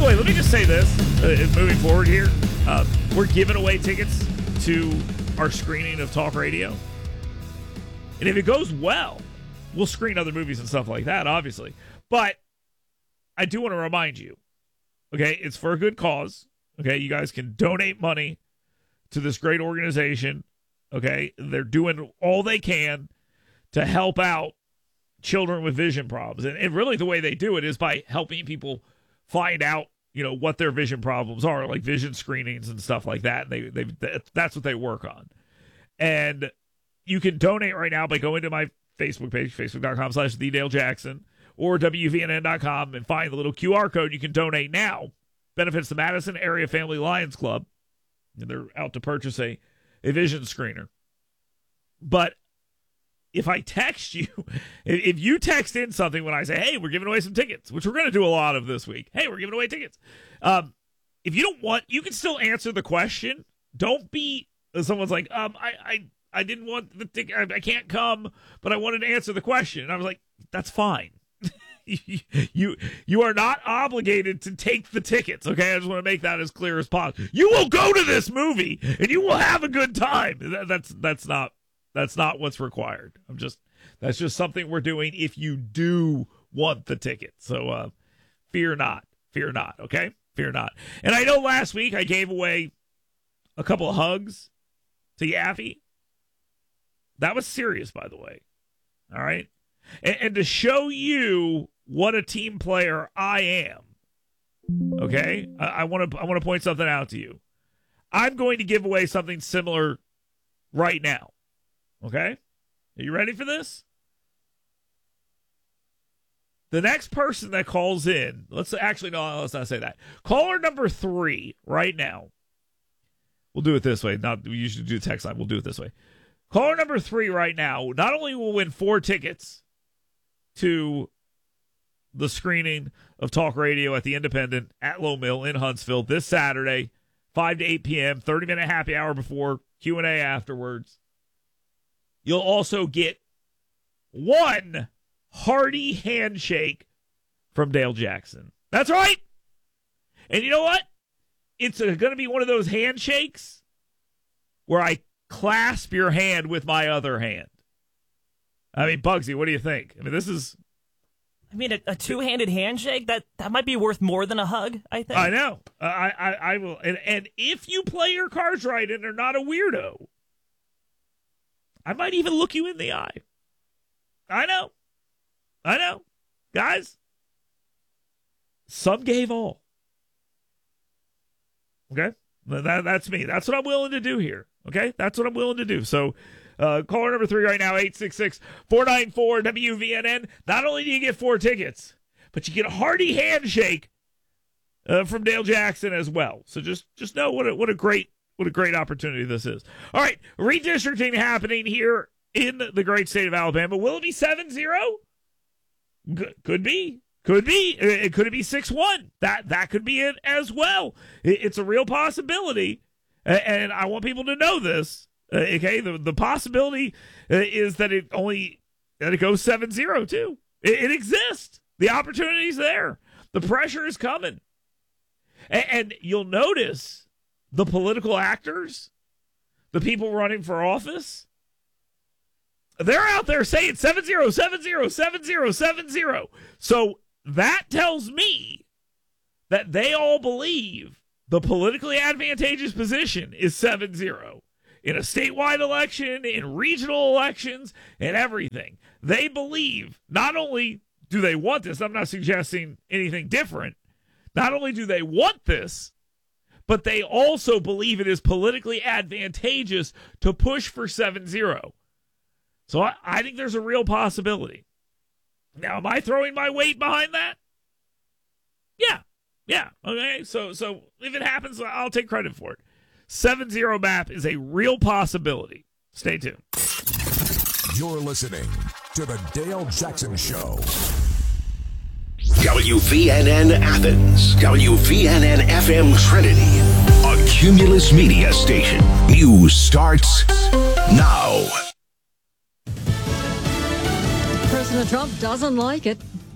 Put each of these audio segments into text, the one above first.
the way, let me just say this, moving forward here. We're giving away tickets to our screening of Talk Radio. And if it goes well, we'll screen other movies and stuff like that, obviously. But I do want to remind you, okay, it's for a good cause. Okay, you guys can donate money to this great organization. Okay, they're doing all they can to help out children with vision problems. And really the way they do it is by helping people find out, what their vision problems are, like vision screenings and stuff like that. And that's what they work on. And you can donate right now by going to my Facebook page, facebook.com/TheDaleJackson, or WVNN.com, and find the little QR code. You can donate now. Benefits the Madison Area Family Lions Club. And they're out to purchase a vision screener. But if I text you, if you text in something when I say, hey, we're giving away some tickets, which we're going to do a lot of this week. Hey, we're giving away tickets. If you don't want, you can still answer the question. Don't be, someone's like, I didn't want the ticket. I can't come, but I wanted to answer the question. And I was like, that's fine. You are not obligated to take the tickets. Okay. I just want to make that as clear as possible. You will go to this movie and you will have a good time. That's not what's required. That's just something we're doing if you do want the ticket. So, fear not. Okay. Fear not. And I know last week I gave away a couple of hugs to Yaffy. That was serious, by the way. All right. And to show you what a team player I am. Okay. I want to point something out to you. I'm going to give away something similar right now. Okay? Are you ready for this? The next person that calls in, let's not say that. Caller number 3 right now. We'll do it this way. We usually do text line. We'll do it this way. Caller number 3 right now not only will win 4 tickets to the screening of Talk Radio at the Independent at Low Mill in Huntsville this Saturday, 5 to 8 p.m., 30-minute happy hour before, Q&A afterwards. You'll also get 1 hearty handshake from Dale Jackson. That's right. And you know what? It's going to be one of those handshakes where I clasp your hand with my other hand. I mean, Bugsy, what do you think? I mean, this is... I mean, a two-handed handshake, that might be worth more than a hug, I think. I know. I will. And if you play your cards right and are not a weirdo, I might even look you in the eye. I know. Guys, some gave all. Okay? That's me. That's what I'm willing to do here. Okay? That's what I'm willing to do. So, caller number 3 right now, 866-494-WVNN. Not only do you get 4 tickets, but you get a hearty handshake from Dale Jackson as well. So just know what a great opportunity this is. All right, redistricting happening here in the great state of Alabama. Will it be 7-0? Could be. Could be. Could it be 6-1? That could be it as well. It's a real possibility, and I want people to know this. Okay, the possibility is that it goes 7-0 too. It exists. The opportunity's there. The pressure is coming, and you'll notice the political actors, the people running for office, they're out there saying 7-0, 7-0, 7-0, 7-0. So that tells me that they all believe the politically advantageous position is 7-0. In a statewide election, in regional elections, and everything. They believe, not only do they want this, I'm not suggesting anything different, not only do they want this, but they also believe it is politically advantageous to push for 7-0. So I think there's a real possibility. Now, am I throwing my weight behind that? Yeah. Okay, so if it happens, I'll take credit for it. 7-0 map is a real possibility. Stay tuned. You're listening to The Dale Jackson Show. WVNN Athens, WVNN FM Trinity, a Cumulus Media station. News starts now. President Trump doesn't like it.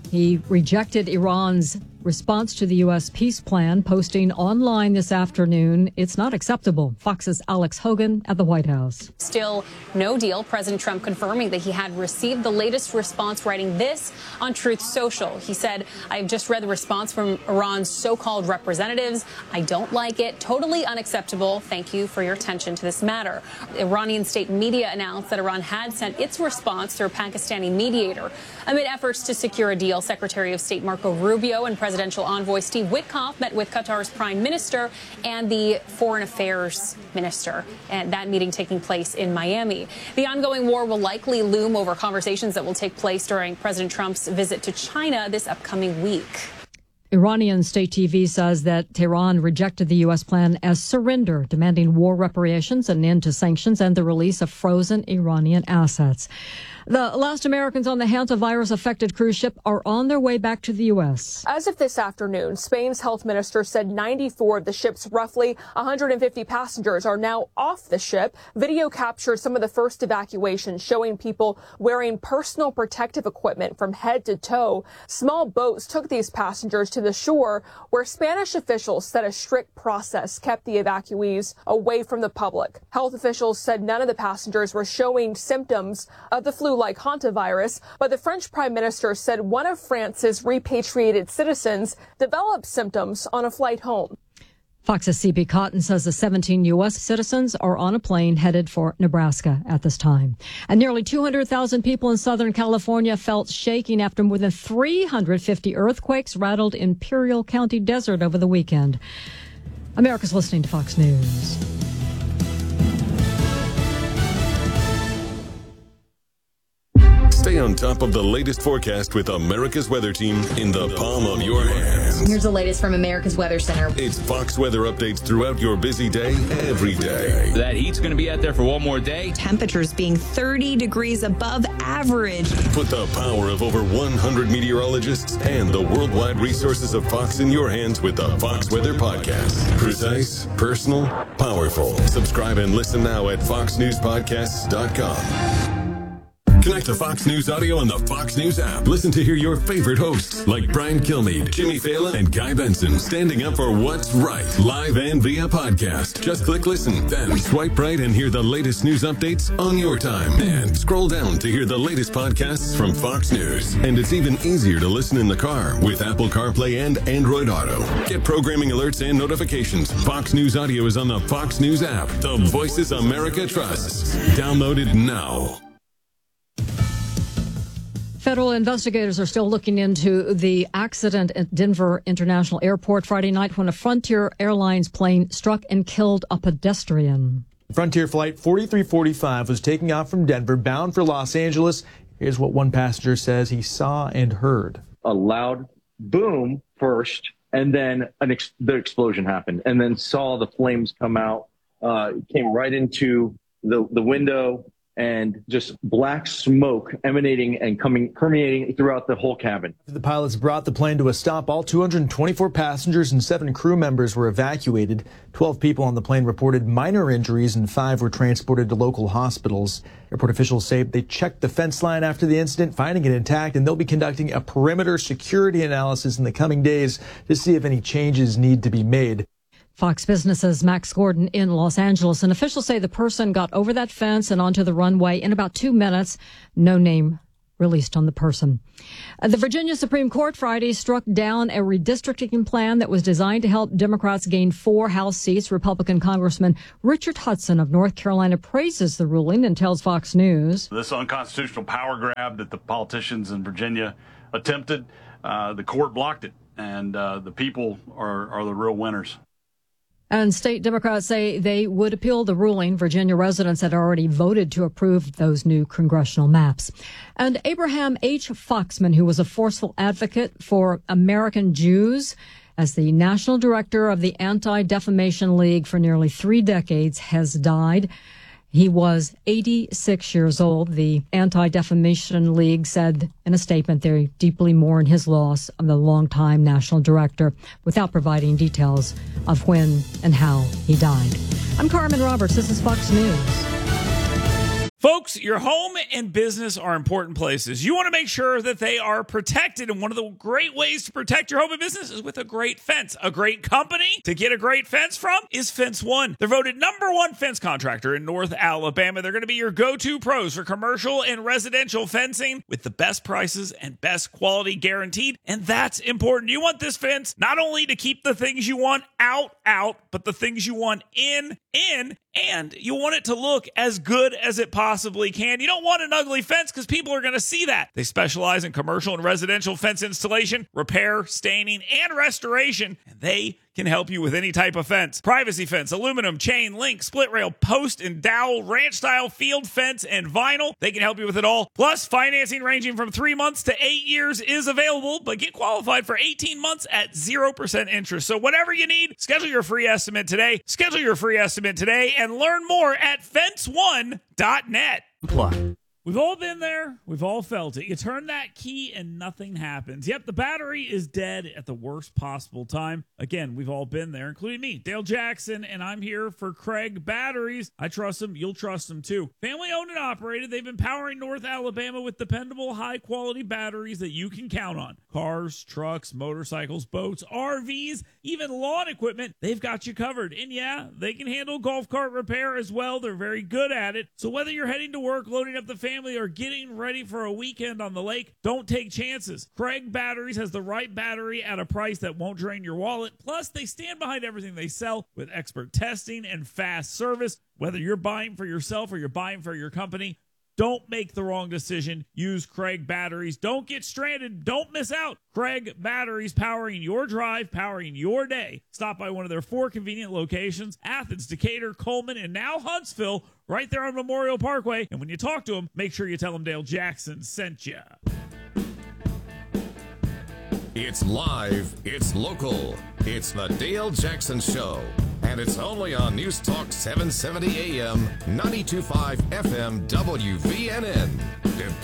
He rejected Iran's response to the U.S. peace plan, posting online this afternoon, "It's not acceptable." Fox's Alex Hogan at the White House. Still no deal. President Trump confirming that he had received the latest response, writing this on Truth Social. He said, "I have just read the response from Iran's so-called representatives. I don't like it. Totally unacceptable. Thank you for your attention to this matter." Iranian state media announced that Iran had sent its response through a Pakistani mediator. Amid efforts to secure a deal, Secretary of State Marco Rubio and Presidential Envoy Steve Witkoff met with Qatar's Prime Minister and the Foreign Affairs Minister, and that meeting taking place in Miami. The ongoing war will likely loom over conversations that will take place during President Trump's visit to China this upcoming week. Iranian state TV says that Tehran rejected the U.S. plan as surrender, demanding war reparations, an end to sanctions, and the release of frozen Iranian assets. The last Americans on the hantavirus-affected cruise ship are on their way back to the U.S. As of this afternoon, Spain's health minister said 94 of the ship's roughly 150 passengers are now off the ship. Video captured some of the first evacuations, showing people wearing personal protective equipment from head to toe. Small boats took these passengers to the shore, where Spanish officials said a strict process kept the evacuees away from the public. Health officials said none of the passengers were showing symptoms of the flu-like hantavirus, but the French Prime Minister said one of France's repatriated citizens developed symptoms on a flight home. Fox's C.P. Cotton says the 17 U.S. citizens are on a plane headed for Nebraska at this time. And nearly 200,000 people in Southern California felt shaking after more than 350 earthquakes rattled Imperial County desert over the weekend. America's listening to Fox News. Stay on top of the latest forecast with America's Weather Team in the palm of your hands. Here's the latest from America's Weather Center. It's Fox weather updates throughout your busy day, every day. That heat's going to be out there for one more day. Temperatures being 30 degrees above average. Put the power of over 100 meteorologists and the worldwide resources of Fox in your hands with the Fox Weather Podcast. Precise, personal, powerful. Subscribe and listen now at foxnewspodcasts.com. Connect to Fox News Audio on the Fox News app. Listen to hear your favorite hosts like Brian Kilmeade, Jimmy Fallon, and Guy Benson standing up for what's right, live and via podcast. Just click listen, then swipe right and hear the latest news updates on your time. And scroll down to hear the latest podcasts from Fox News. And it's even easier to listen in the car with Apple CarPlay and Android Auto. Get programming alerts and notifications. Fox News Audio is on the Fox News app. The voices America trusts. Download it now. Federal investigators are still looking into the accident at Denver International Airport Friday night when a Frontier Airlines plane struck and killed a pedestrian. Frontier Flight 4345 was taking off from Denver, bound for Los Angeles. Here's what one passenger says he saw and heard. A loud boom first, and then the explosion happened, and then saw the flames come out, came right into the window, and just black smoke emanating and permeating throughout the whole cabin. The pilots brought the plane to a stop. All 224 passengers and 7 crew members were evacuated. 12 people on the plane reported minor injuries and 5 were transported to local hospitals. Airport officials say they checked the fence line after the incident, finding it intact, and they'll be conducting a perimeter security analysis in the coming days to see if any changes need to be made. Fox Business's Max Gordon in Los Angeles, and officials say the person got over that fence and onto the runway in about 2 minutes. No name released on the person. The Virginia Supreme Court Friday struck down a redistricting plan that was designed to help Democrats gain 4 House seats. Republican Congressman Richard Hudson of North Carolina praises the ruling and tells Fox News. This unconstitutional power grab that the politicians in Virginia attempted, the court blocked it, and the people are the real winners. And state Democrats say they would appeal the ruling. Virginia residents had already voted to approve those new congressional maps. And Abraham H. Foxman, who was a forceful advocate for American Jews, as the national director of the Anti-Defamation League for nearly 3 decades, has died. He was 86 years old. The Anti-Defamation League said in a statement they deeply mourn his loss of the longtime national director, without providing details of when and how he died. I'm Carmen Roberts. This is Fox News. Folks, your home and business are important places. You want to make sure that they are protected, and one of the great ways to protect your home and business is with a great fence. A great company to get a great fence from is Fence One. They're voted #1 fence contractor in North Alabama. They're going to be your go-to pros for commercial and residential fencing with the best prices and best quality guaranteed, and that's important. You want this fence not only to keep the things you want out, but the things you want in, and you want it to look as good as it possibly can. You don't want an ugly fence because people are going to see that. They specialize in commercial and residential fence installation, repair, staining, and restoration, and they can help you with any type of fence. Privacy fence, aluminum, chain, link, split rail, post and dowel, ranch style, field fence, and vinyl. They can help you with it all. Plus, financing ranging from 3 months to 8 years is available, but get qualified for 18 months at 0% interest. So whatever you need, schedule your free estimate today. Schedule your free estimate today and learn more at fence1.net. We've all been there. We've all felt it. You turn that key and nothing happens. Yep, the battery is dead at the worst possible time. Again, we've all been there, including me, Dale Jackson, and I'm here for Craig Batteries. I trust them. You'll trust them too. Family owned and operated. They've been powering North Alabama with dependable, high-quality batteries that you can count on. Cars, trucks, motorcycles, boats, RVs, even lawn equipment. They've got you covered. And yeah, they can handle golf cart repair as well. They're very good at it. So whether you're heading to work, loading up the family, or getting ready for a weekend on the lake, don't take chances. Craig Batteries has the right battery at a price that won't drain your wallet. Plus, they stand behind everything they sell with expert testing and fast service. Whether you're buying for yourself or you're buying for your company, don't make the wrong decision. Use Craig Batteries. Don't get stranded. Don't miss out. Craig Batteries, powering your drive, powering your day. Stop by one of their 4 convenient locations: Athens, Decatur, Coleman, and now Huntsville, right there on Memorial Parkway. And when you talk to them, make sure you tell them Dale Jackson sent you. It's live, it's local, it's the Dale Jackson Show, and it's only on News Talk 770 AM, 92.5 FM, WVNN.